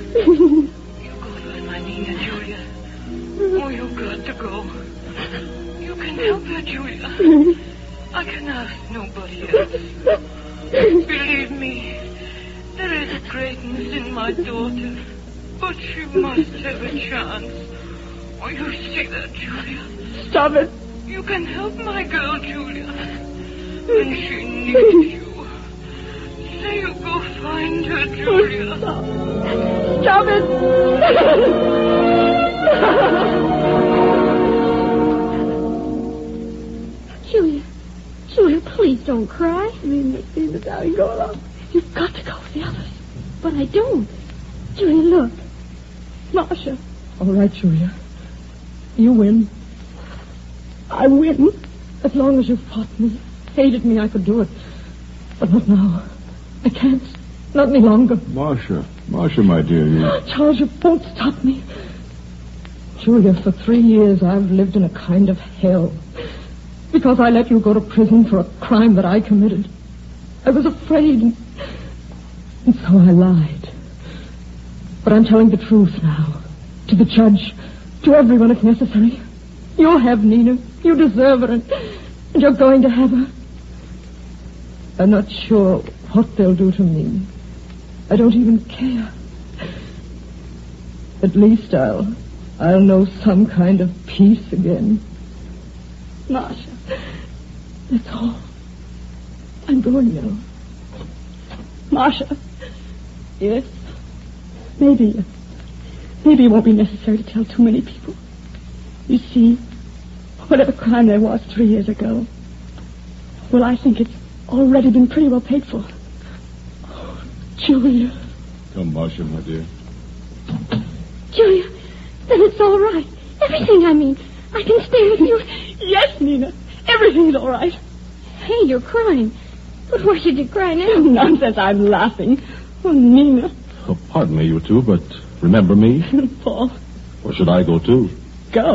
You go find my Nina, Julia. Oh, you've got to go. You can help her, Julia. I can ask nobody else. Believe me, there is greatness in my daughter, but she must have a chance. Oh, you see that, Julia? Stop it. You can help my girl, Julia. When she needs you. Say you go find her, Julia. Stop it. Julia, please don't cry. Nina, darling, go along. You've got to go with the others. But I don't. Julia, look. Marcia. All right, Julia. You win. I win. As long as you fought me, hated me, I could do it. But not now. I can't. Not any longer. Marcia, my dear, you... Charles, you won't stop me. Julia, for 3 years I've lived in a kind of hell. Because I let you go to prison for a crime that I committed. I was afraid, and so I lied. But I'm telling the truth now. To the judge, to everyone if necessary. You'll have Nina. You deserve her, and you're going to have her. I'm not sure what they'll do to me. I don't even care. At least I'll know some kind of peace again. Marcia, that's all. I'm going now. Marcia. Yes? Maybe it won't be necessary to tell too many people. You see, whatever crime there was 3 years ago, well, I think it's already been pretty well paid for. Oh, Julia. Come, Marcia, my dear. Julia, then it's all right. Everything, I mean. I can stay with you. Yes, Nina. Everything's all right. Hey, you're crying. But why should you cry now? Nonsense, I'm laughing. Oh, Nina. Oh, pardon me, you two, but remember me? Paul. Or should I go too?